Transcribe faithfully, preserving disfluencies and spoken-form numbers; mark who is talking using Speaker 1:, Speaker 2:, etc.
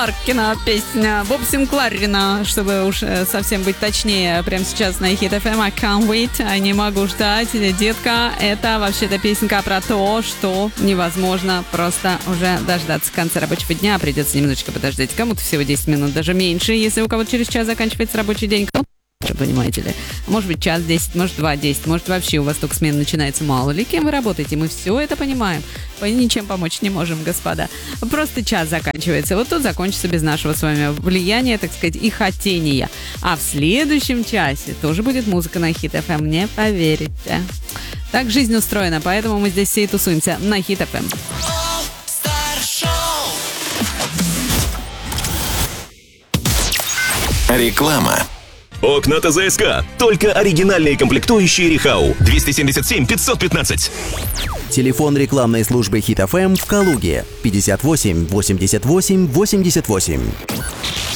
Speaker 1: Синкларкина песня, Боб Синкларина, чтобы уж совсем быть точнее, прямо сейчас на Hit эф эм. I can't wait, не могу ждать. Детка, это вообще-то песенка про то, что невозможно просто уже дождаться конца рабочего дня. Придется немножечко подождать. Кому-то всего десять минут, даже меньше, если у кого-то через час заканчивается рабочий день. Понимаете ли? Может быть, час десять, может, два десять, может, вообще у вас только смена начинается, мало ли кем вы работаете. Мы все это понимаем. Мы ничем помочь не можем, господа. Просто час заканчивается. Вот тут закончится без нашего с вами влияния, так сказать, и хотения. А в следующем часе тоже будет музыка на Hit эф эм, не поверите. Так жизнь устроена, поэтому мы здесь все и тусуемся на Hit эф эм.
Speaker 2: Реклама.
Speaker 3: Окна ТЗСК. Только оригинальные комплектующие Рихау. двести семьдесят семь пятьсот пятнадцать.
Speaker 4: Телефон рекламной службы Hit эф эм в Калуге. пятьдесят восемь восемьдесят восемь восемьдесят восемь.